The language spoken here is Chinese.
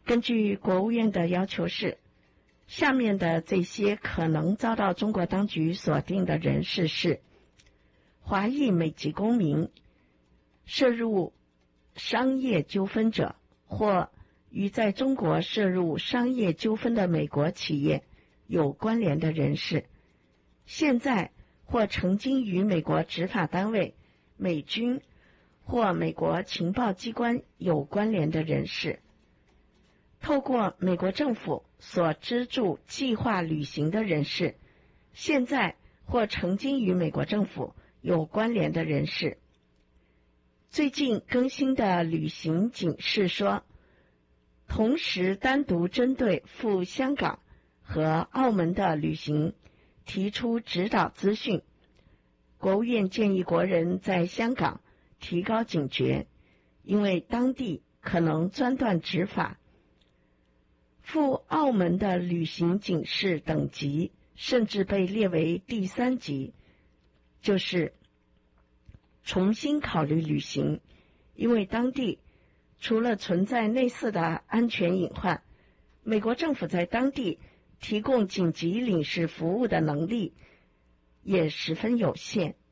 根据国务院的要求是，下面的这些可能遭到中国当局锁定的人士是：华裔美籍公民、涉入商业纠纷者，或与在中国涉入商业纠纷的美国企业有关联的人士，现在或曾经与美国执法单位、美军或美国情报机关有关联的人士，透过美国政府所资助计划旅行的人士，现在或曾经与美国政府有关联的人士。最近更新的旅行警示说，同时单独针对赴香港和澳门的旅行提出指导资讯。国务院建议国人在香港提高警觉，因为当地可能专断执法。赴澳门的旅行警示等级甚至被列为第3级，就是重新考虑旅行，因为当地除了存在类似的安全隐患，美国政府在当地提供紧急领事服务的能力也十分有限。